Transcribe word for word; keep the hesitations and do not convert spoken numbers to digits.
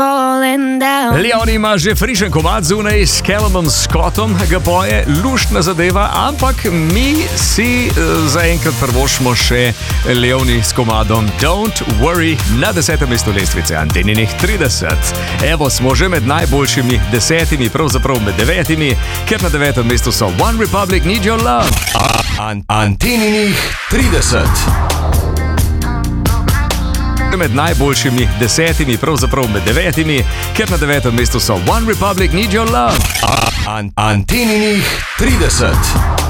falling down. Leon ima že frišen komad zunaj s Callumom Scottom, ga poje, luštna zadeva, ampak mi si uh, zaenkrat prvošmo še Leoni s komadom Don't Worry na desetem mestu lestvice Anteninih trideset. Evo smo že med najboljšimi desetimi, pravzaprav med devetimi, ker na devetem mestu so One Republic, Need Your Love. An- Anteninih trideset. Med najboljšimi desetimi, pravzaprav med devetimi, ker na devetem mestu so One Republic, Need Your Love. An- Anteninih trideset.